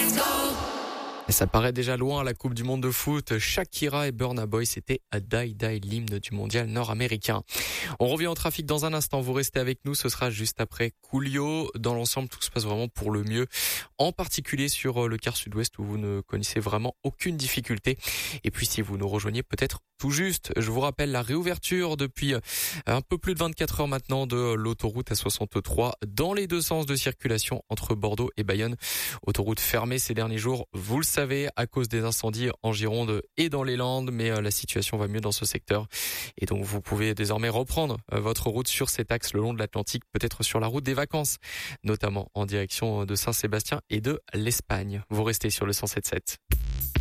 Et ça paraît déjà loin à la Coupe du Monde de foot. Shakira et Burna Boy, c'était a Die Die, l'hymne du mondial nord-américain. On revient au trafic dans un instant. Vous restez avec nous. Ce sera juste après Coolio. Dans l'ensemble, tout se passe vraiment pour le mieux. En particulier sur le quart sud-ouest où vous ne connaissez vraiment aucune difficulté. Et puis, si vous nous rejoignez peut-être tout juste, je vous rappelle la réouverture depuis un peu plus de 24 heures maintenant de l'autoroute A63 dans les deux sens de circulation entre Bordeaux et Bayonne. Autoroute fermée ces derniers jours, vous le savez, à cause des incendies en Gironde et dans les Landes, mais la situation va mieux dans ce secteur. Et donc vous pouvez désormais reprendre votre route sur cet axe le long de l'Atlantique, peut-être sur la route des vacances, notamment en direction de Saint-Sébastien et de l'Espagne. Vous restez sur le 107.7.